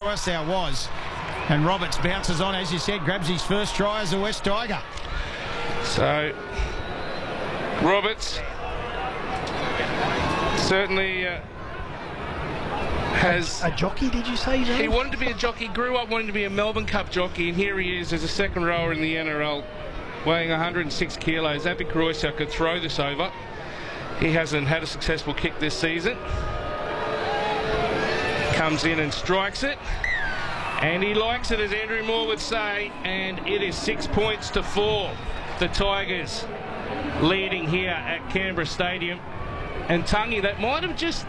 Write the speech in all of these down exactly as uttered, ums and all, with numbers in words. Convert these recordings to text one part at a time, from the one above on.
Coruscant was. And Roberts bounces on, as you said, grabs his first try as a West Tiger. So, Roberts certainly uh, has... A, a jockey, did you say, Joe? He wanted to be a jockey, grew up wanting to be a Melbourne Cup jockey, and here he is as a second rower in the N R L, weighing one hundred six kilos. Api Coruscant could throw this over. He hasn't had a successful kick this season. Comes in and strikes it. And he likes it, as Andrew Moore would say, and it is six points to four. The Tigers leading here at Canberra Stadium. And Tungy, that might have just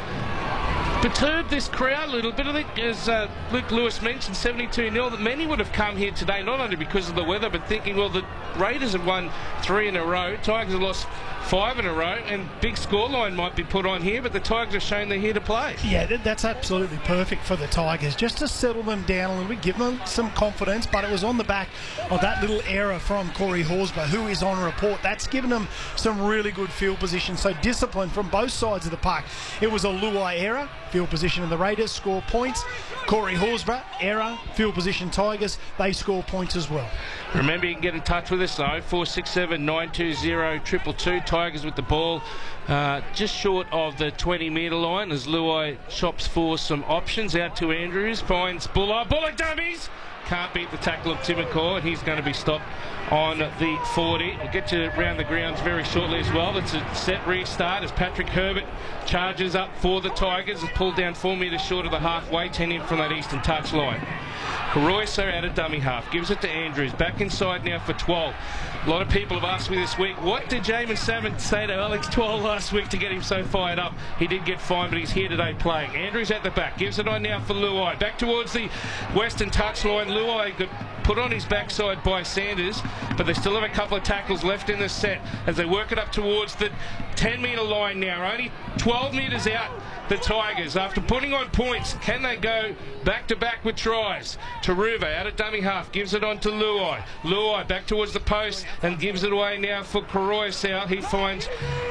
perturbed this crowd a little bit. I think, as uh, Luke Lewis mentioned, seventy-two nil, that many would have come here today, not only because of the weather, but thinking, well, the Raiders have won three in a row, Tigers have lost five in a row, and big scoreline might be put on here, but the Tigers have shown they're here to play. Yeah, that's absolutely perfect for the Tigers, just to settle them down a little bit, give them some confidence, but it was on the back of that little error from Corey Horsburgh, who is on report. That's given them some really good field position, so discipline from both sides of the park. It was a Luai error, field position of the Raiders, score points. Corey Horsburgh, error, field position Tigers, they score points as well. Remember, you can get in touch with us though, four six seven, nine two zero, two two two. Tigers with the ball uh, just short of the twenty metre line as Luai chops for some options. Out to Andrews, finds Buller. Buller dummies! Can't beat the tackle of Tim McCaw, and he's going to be stopped on the forty. We'll get you around the grounds very shortly as well. It's a set restart as Patrick Herbert charges up for the Tigers and pulled down four metres short of the halfway, ten in from that eastern touch line. Caroiso out of dummy half, gives it to Andrews, back inside now for twelve. A lot of people have asked me this week, what did Jamin Salmon say to Alex Twelve last week to get him so fired up? He did get fined, but he's here today playing. Andrews at the back, gives it on now for Luai. Back towards the western touch line. Luai got put on his backside by Sanders, but they still have a couple of tackles left in the set as they work it up towards the ten metre line now. Only twelve metres out, the Tigers. After putting on points, can they go back-to-back with tries? Taruva out of dummy half, gives it on to Luai. Luai back towards the post and gives it away now for Caroiso. He finds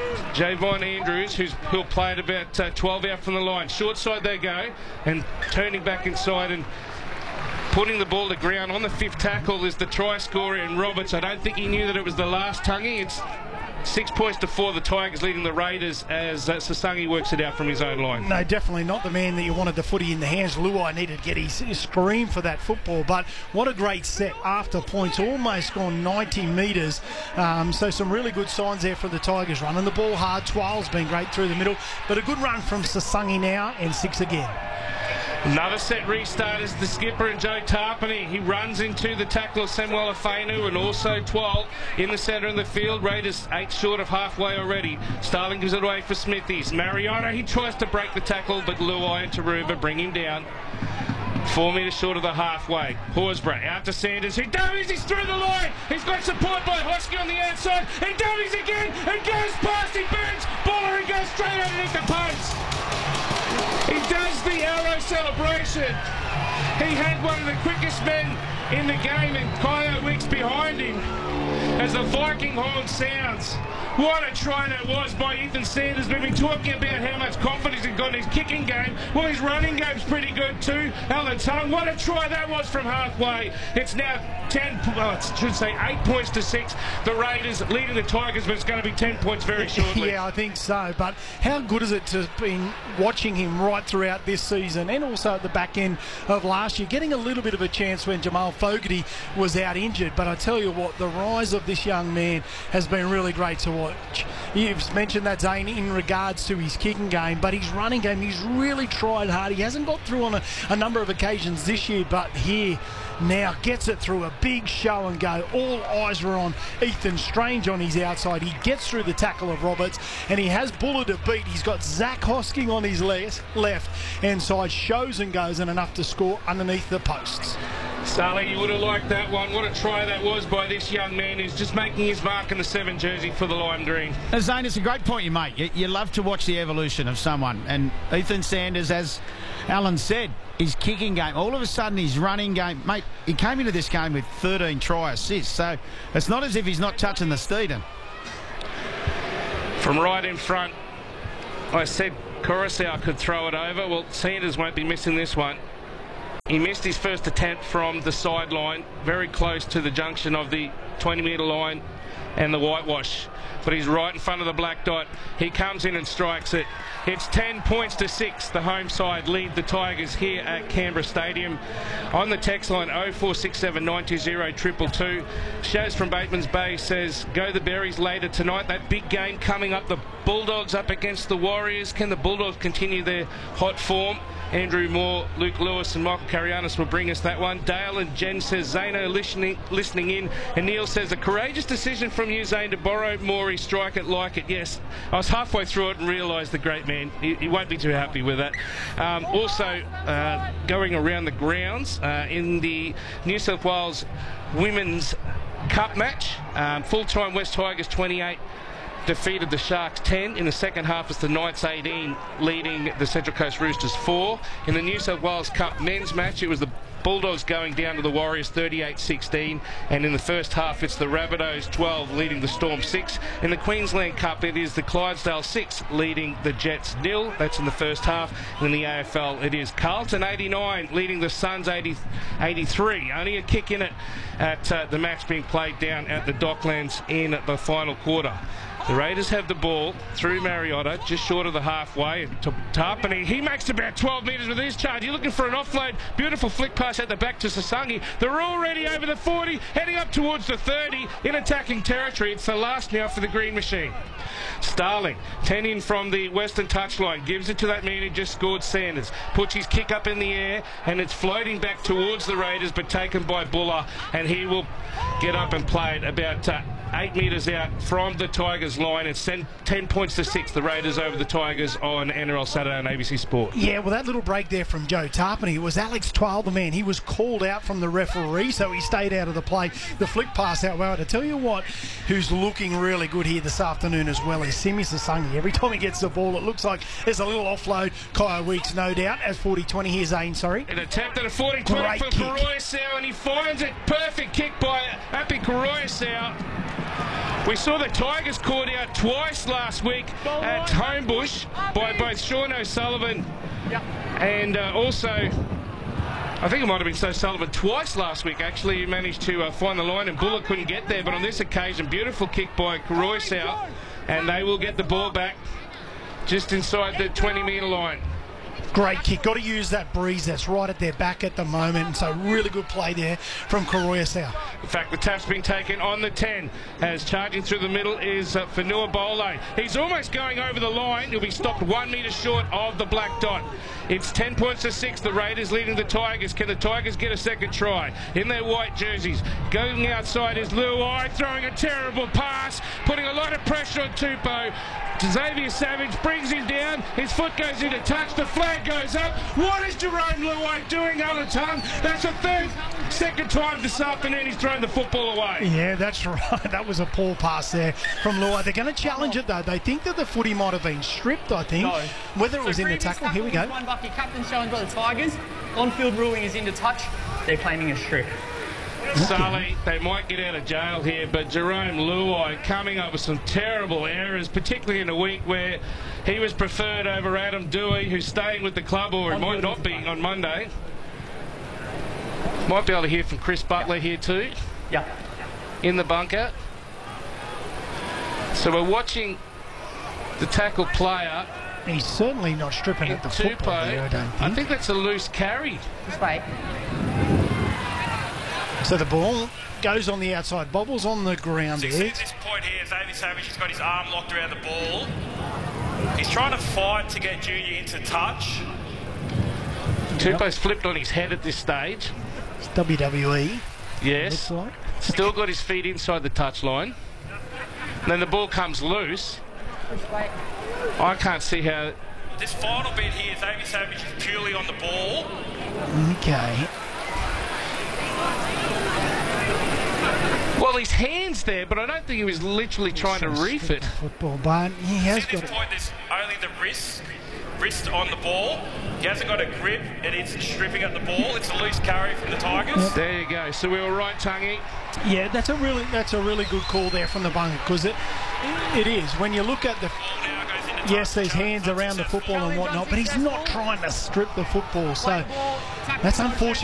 Javon Andrews, who's, who'll play at about uh, twelve out from the line. Short side they go, and turning back inside and putting the ball to ground on the fifth tackle is the try scorer in Roberts. I don't think he knew that it was the last Tungy. It's six points to four, the Tigers leading the Raiders as uh, Sasangi works it out from his own line. No, definitely not the man that you wanted the footy in the hands. Luai needed to get his, his scream for that football, but what a great set after points, almost gone ninety metres. Um, so some really good signs there for the Tigers running the ball hard. Twirl's been great through the middle, but a good run from Sasangi now, and six again. Another set restart is the skipper and Joe Tarpany. He runs into the tackle of Samuel Afenu and also twelve in the centre of the field. Raiders eight short of halfway already. Starling gives it away for Smithies. Mariano, he tries to break the tackle, but Luai and Taruva bring him down. Four metres short of the halfway. Horsburgh out to Sanders. He dummies, he's through the line. He's got support by Hosky on the outside. He dummies again and goes past. He burns. Baller and goes straight underneath the post. He does the arrow celebration. He had one of the quickest men in the game, and Kyle Wicks behind him as the Viking horn sounds. What a try that was by Ethan Sanders. We've been talking about how much confidence he's got in his kicking game. Well, his running game's pretty good too. Alan Tung, what a try that was from halfway. It's now ten, well, I should say eight points to six. The Raiders leading the Tigers, but it's going to be ten points very shortly. Yeah, I think so. But how good is it to have been watching him right throughout this season and also at the back end of last year, getting a little bit of a chance when Jamal Fogarty was out injured. But I tell you what, the rise of this young man has been really great to watch. You've mentioned that, Zane, in regards to his kicking game, but his running game, he's really tried hard. He hasn't got through on a, a number of occasions this year, but here now gets it through a big show and go. All eyes were on Ethan Strange on his outside. He gets through the tackle of Roberts, and he has Buller to beat. He's got Zach Hosking on his left, left hand side, shows and goes, and enough to score underneath the posts. Sully, you would have liked that one. What a try that was by this young man who's just making his mark in the seven jersey for the Lime Green. Zane, it's a great point you make. You, you love to watch the evolution of someone. And Ethan Sanders, as Alan said, his kicking game, all of a sudden his running game, mate, he came into this game with thirteen try assists. So it's not as if he's not touching the Steeden. From right in front, I said Coruscant could throw it over. Well, Sanders won't be missing this one. He missed his first attempt from the sideline, very close to the junction of the twenty metre line and the whitewash. But he's right in front of the black dot. He comes in and strikes it. It's ten points to six. The home side lead the Tigers here at Canberra Stadium. On the text line oh four six seven, nine two zero, two two two. Shaz from Bateman's Bay says, go the Berries later tonight. That big game coming up. The Bulldogs up against the Warriors. Can the Bulldogs continue their hot form? Andrew Moore, Luke Lewis and Michael Carianis will bring us that one. Dale and Jen says, Zano listening, listening in. And Neil says, a courageous decision from you, Zane, to borrow Morey, strike it, like it. Yes, I was halfway through it and realised the great man, he, he won't be too happy with that. Um, also, uh, going around the grounds uh, in the New South Wales Women's Cup match, um, full-time West Tigers twenty-eight. Defeated the Sharks ten. In the second half, it's the Knights eighteen leading the Central Coast Roosters four. In the New South Wales Cup men's match, it was the Bulldogs going down to the Warriors thirty-eight sixteen, and in the first half it's the Rabbitohs twelve leading the Storm six. In the Queensland Cup it is the Clydesdale six leading the Jets nil. That's in the first half. And in the A F L it is Carlton eighty-nine leading the Suns eighty, eighty-three. Only a kick in it at uh, the match being played down at the Docklands in the final quarter. The Raiders have the ball through Mariota, just short of the halfway. To Tarpany, he makes about twelve metres with his charge. You're looking for an offload. Beautiful flick pass at the back to Sasangi. They're already over the forty, heading up towards the thirty in attacking territory. It's the last now for the Green Machine. Starling, ten in from the western touchline, gives it to that man who just scored, Sanders. Puts his kick up in the air, and it's floating back towards the Raiders, but taken by Buller, and he will get up and play it about uh, eight metres out from the Tigers line. It's ten points to six, the Raiders over the Tigers on N R L Saturday on A B C Sport. Yeah, well, that little break there from Joe Tarpany, it was Alex Twal, the man. He was called out from the referee, so he stayed out of the play. The flick pass out well. To tell you what, who's looking really good here this afternoon as well is Simi Sasangi. Every time he gets the ball, it looks like there's a little offload. Kaya Weeks, no doubt, as forty twenty. Here's Zane, sorry. An attempt at a forty twenty for Koroisau, and he finds it. Perfect kick by Api Koroisau. We saw the Tigers caught out twice last week at Homebush by both Sean O'Sullivan and uh, also, I think it might have been so Sullivan twice last week actually. He managed to uh, find the line and Buller couldn't get there, but on this occasion, beautiful kick by Koroisau, and they will get the ball back just inside the twenty metre line. Great kick. Got to use that breeze that's right at their back at the moment. And so really good play there from Koroisau. In fact, the tap's been taken on the ten as charging through the middle is uh, Fanua Bole. He's almost going over the line. He'll be stopped one metre short of the black dot. It's ten points to six. The Raiders leading the Tigers. Can the Tigers get a second try in their white jerseys? Going outside is Luai, throwing a terrible pass, putting a lot of pressure on Tupou. Xavier Savage brings him down. His foot goes into touch. The flag goes up. What is Jerome Luai doing, Alatung? That's the third, second time this afternoon he's thrown the football away. Yeah, that's right. That was a poor pass there from Luai. They're going to challenge it though. They think that the footy might have been stripped, I think. No. Whether it so was in the tackle. Here we go. One bucket captain shown by the Tigers. On-field ruling is into touch. They're claiming a strip. Sully, they might get out of jail here, but Jerome Luai coming up with some terrible errors, particularly in a week where he was preferred over Adam Dewey, who's staying with the club, or it might not be on Monday. Might be able to hear from Chris Butler here too. Yeah. In the bunker. So we're watching the tackle player. He's certainly not stripping at the football there, I don't think. I think that's a loose carry. Just wait. So the ball goes on the outside, bobbles on the ground so there. At this point here, Xavier Savage has got his arm locked around the ball. He's trying to fight to get Junior into touch. Tupou's flipped on his head at this stage. It's W W E. Yes. Like. Still got his feet inside the touchline. And then the ball comes loose. Just wait. I can't see how... This final bit here, Xavier Savage is purely on the ball. Okay. Well, his hand's there, but I don't think he was literally trying to reef it. Football, but he has At got this it. point, there's only the wrist, wrist on the ball. He hasn't got a grip, and it's stripping at the ball. It's a loose carry from the Tigers. Yep. There you go. So we were right, Tungy. Yeah, that's a really that's a really good call there from the bunker, because it it is when you look at the Ball now goes into yes, there's hands around the football and whatnot, but he's not trying to strip the football. So that's unfortunate.